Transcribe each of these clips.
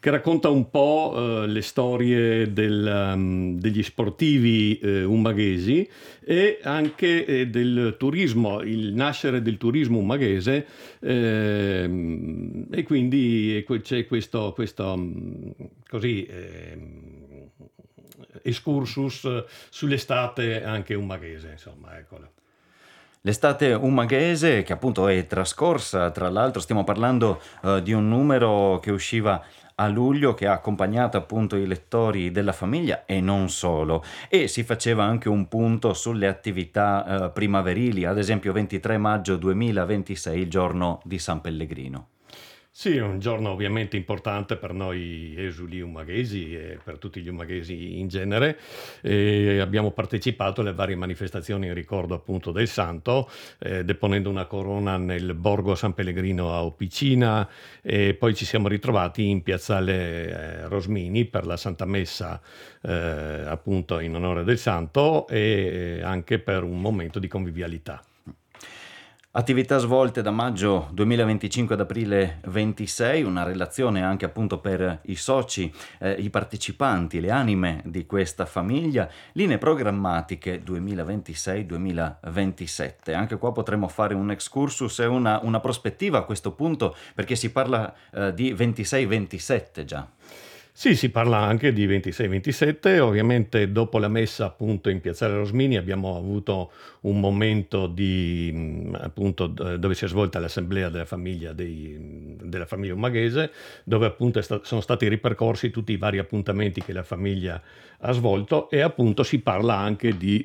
che racconta un po' le storie degli sportivi umaghesi e anche del turismo, il nascere del turismo umaghese, e quindi c'è così excursus sull'estate anche umaghese, insomma, eccolo. L'estate umaghese che appunto è trascorsa, tra l'altro stiamo parlando di un numero che usciva a luglio, che ha accompagnato appunto i lettori della famiglia e non solo, e si faceva anche un punto sulle attività primaverili, ad esempio 23 maggio 2026, il giorno di San Pellegrino. Sì, è un giorno ovviamente importante per noi esuli umaghesi e per tutti gli umaghesi in genere. E abbiamo partecipato alle varie manifestazioni in ricordo appunto del santo, deponendo una corona nel Borgo San Pellegrino a Opicina, e poi ci siamo ritrovati in piazzale Rosmini per la Santa Messa, appunto in onore del santo, e anche per un momento di convivialità. Attività svolte da maggio 2025 ad aprile 26, una relazione anche appunto per i soci, i partecipanti, le anime di questa famiglia, linee programmatiche 2026-2027. Anche qua potremmo fare un excursus e una prospettiva a questo punto, perché si parla di 26-27 già. Sì, si parla anche di 26-27, ovviamente dopo la messa appunto in Piazzale Rosmini abbiamo avuto un momento appunto dove si è svolta l'assemblea della famiglia, della famiglia umaghese, dove appunto sono stati ripercorsi tutti i vari appuntamenti che la famiglia ha svolto, e appunto si parla anche di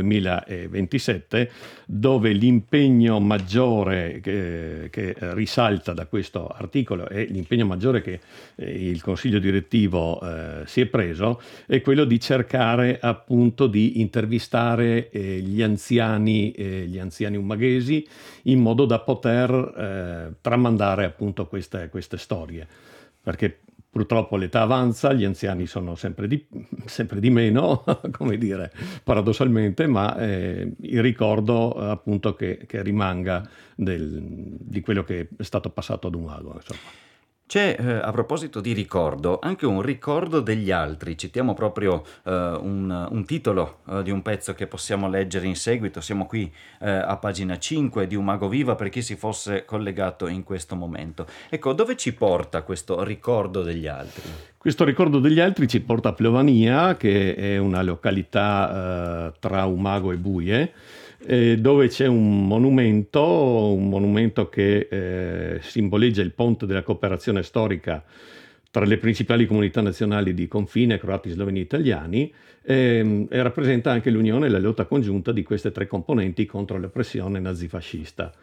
2027, dove l'impegno maggiore che risalta da questo articolo, e l'impegno maggiore che il Consiglio direttivo si è preso, è quello di cercare appunto di intervistare gli anziani umaghesi, in modo da poter tramandare appunto queste storie, perché purtroppo l'età avanza, gli anziani sono sempre di meno, come dire, paradossalmente, ma il ricordo appunto che rimanga di quello che è stato passato ad Umago, insomma. C'è, a proposito di ricordo, anche un ricordo degli altri. Citiamo proprio un titolo di un pezzo che possiamo leggere in seguito. Siamo qui a pagina 5 di Umago Viva, per chi si fosse collegato in questo momento. Ecco, dove ci porta questo ricordo degli altri? Questo ricordo degli altri ci porta a Plevania, che è una località tra Umago e Buie, dove c'è un monumento che simboleggia il ponte della cooperazione storica tra le principali comunità nazionali di confine, croati, sloveni e italiani, e rappresenta anche l'unione e la lotta congiunta di queste tre componenti contro l'oppressione nazifascista.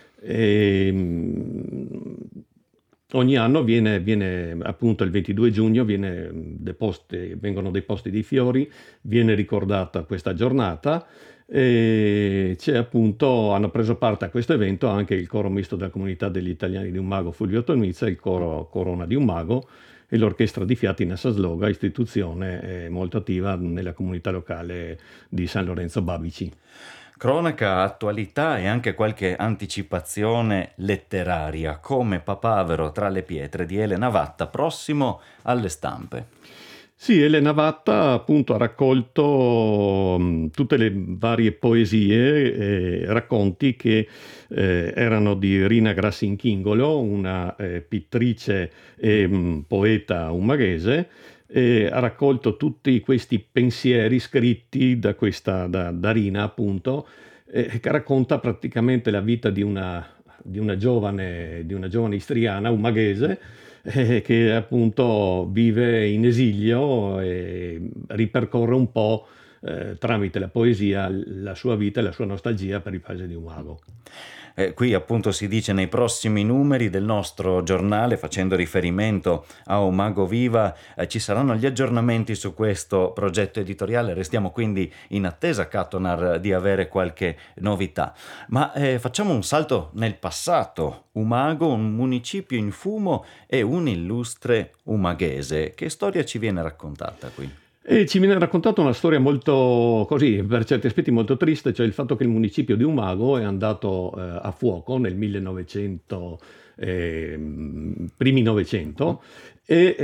Ogni anno viene appunto il 22 giugno vengono deposti dei fiori, viene ricordata questa giornata, e hanno preso parte a questo evento anche il coro misto della comunità degli italiani di Umago Fulvio Tonizza, il coro Corona di Umago e l'orchestra di fiati Nessa Sloga, istituzione molto attiva nella comunità locale di San Lorenzo Babici. Cronaca, attualità e anche qualche anticipazione letteraria, come Papavero tra le pietre di Elena Vatta, prossimo alle stampe. Sì, Elena Vatta appunto ha raccolto tutte le varie poesie e racconti che erano di Rina Grassin-Chingolo, una pittrice e poeta umaghese, e ha raccolto tutti questi pensieri scritti da Rina, appunto, che racconta praticamente la vita di una giovane istriana umaghese, che appunto vive in esilio e ripercorre un po' tramite la poesia la sua vita e la sua nostalgia per il paese di Umago. Qui appunto si dice nei prossimi numeri del nostro giornale, facendo riferimento a Umago Viva, ci saranno gli aggiornamenti su questo progetto editoriale. Restiamo quindi in attesa, Catonar, di avere qualche novità. Ma facciamo un salto nel passato. Umago, un municipio in fumo e un illustre umaghese. Che storia ci viene raccontata qui? E ci viene raccontata una storia molto così, per certi aspetti molto triste, cioè il fatto che il municipio di Umago è andato a fuoco nel 1900, primi 900, e